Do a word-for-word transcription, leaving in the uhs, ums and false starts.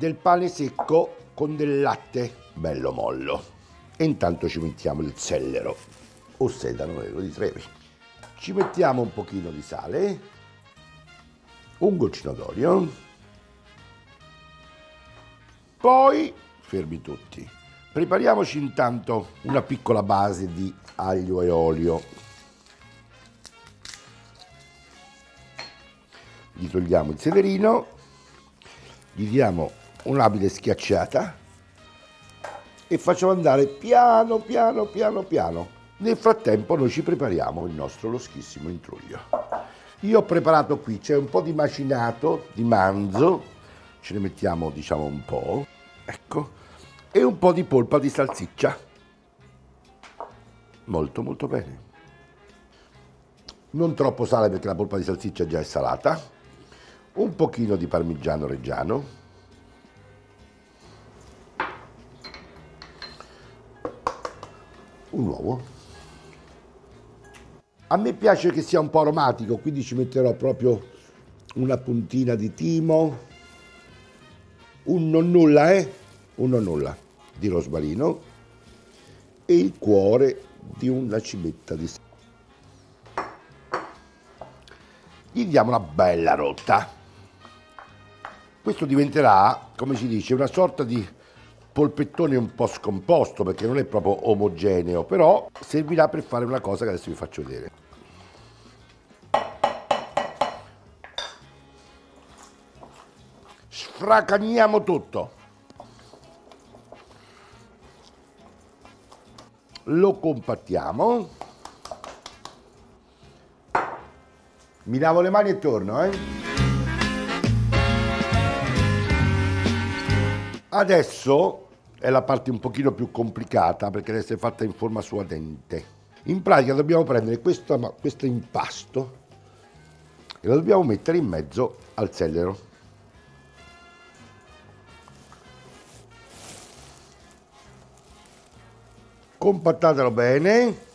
del pane secco con del latte bello mollo. E intanto ci mettiamo il sellero o sedano, quello di Trevi. Ci mettiamo un pochino di sale, un goccino d'olio, poi, fermi tutti, prepariamoci intanto una piccola base di aglio e olio. Gli togliamo il sederino, gli diamo un'abile schiacciata e facciamo andare piano piano piano piano. Nel frattempo noi ci prepariamo il nostro loschissimo intruglio. Io ho preparato qui, c'è un po' di macinato di manzo, ce ne mettiamo diciamo un po', ecco, e un po' di polpa di salsiccia. Molto molto bene. Non troppo sale perché la polpa di salsiccia già è salata. Un pochino di parmigiano reggiano. Un uovo. A me piace che sia un po' aromatico, quindi ci metterò proprio una puntina di timo, un nonnulla, eh? Un nonnulla di rosmarino e il cuore di una cimetta di sale. Gli diamo una bella rotta. Questo diventerà, come si dice, una sorta di polpettone un po' scomposto perché non è proprio omogeneo, però servirà per fare una cosa che adesso vi faccio vedere. Sfracagniamo tutto. Lo compattiamo. Mi lavo le mani e torno, eh. Adesso è la parte un pochino più complicata perché deve essere fatta in forma suadente. In pratica dobbiamo prendere questo, questo impasto e lo dobbiamo mettere in mezzo al sellero. Compattatelo bene.